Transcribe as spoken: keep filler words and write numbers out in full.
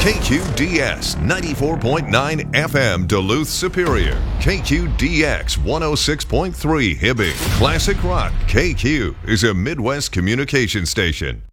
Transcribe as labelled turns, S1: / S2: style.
S1: K Q D S ninety-four point nine F M Duluth Superior. K Q D X one oh six point three Hibbing. Classic Rock K Q is a Midwest communication station.